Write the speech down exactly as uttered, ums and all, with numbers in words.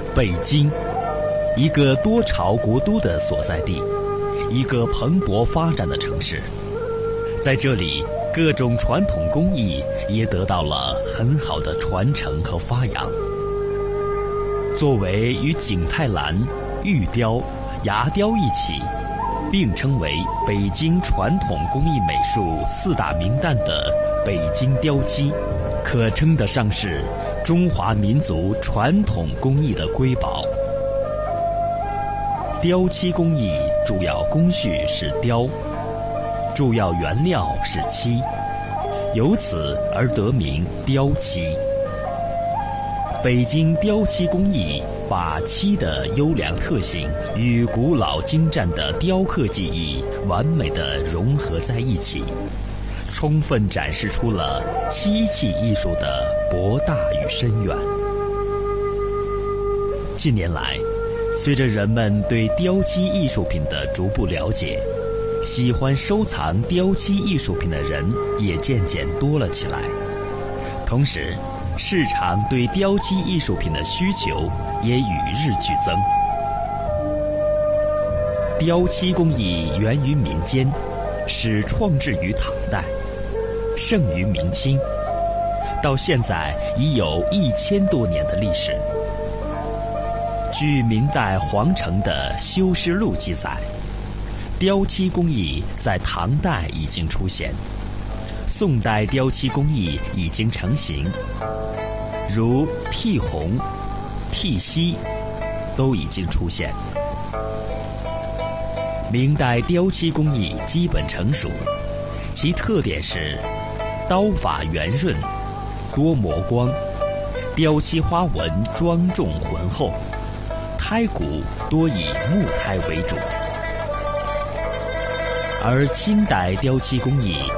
北京，一个多朝国都的所在地，一个蓬勃发展的城市。在这里，各种传统工艺也得到了很好的传承和发扬。作为与景泰蓝、玉雕、牙雕一起并称为北京传统工艺美术四大名旦的北京雕漆，可称得上是中华民族传统工艺的瑰宝。雕漆工艺主要工序是雕，主要原料是漆，由此而得名雕漆。北京雕漆工艺把漆的优良特性与古老精湛的雕刻技艺完美地融合在一起，充分展示出了漆器艺术的博大与深远。近年来，随着人们对雕漆艺术品的逐步了解，喜欢收藏雕漆艺术品的人也渐渐多了起来。同时，市场对雕漆艺术品的需求也与日俱增。雕漆工艺源于民间，始创制于唐代，盛于明清，到现在已有一千多年的历史。据明代皇城的《修师录》记载，雕漆工艺在唐代已经出现，宋代雕漆工艺已经成型，如剔红、剔锡都已经出现。明代雕漆工艺基本成熟，其特点是刀法圆润，多磨光，雕漆花纹庄重浑厚，胎骨多以木胎为主。而清代雕漆工艺